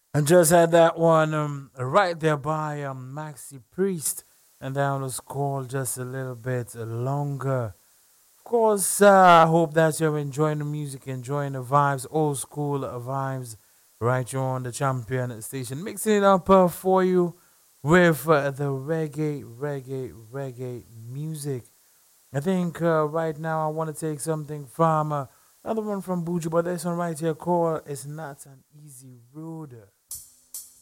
I just had that one right there by Maxi Priest, and that one was called Just a Little Bit Longer. Of course, I hope that you're enjoying the music, enjoying the vibes, old school vibes, right here on the Champion Station, mixing it up for you with the reggae music. I think right now I want to take something from another one from Buju, but this one right here called "It's Not an Easy Road."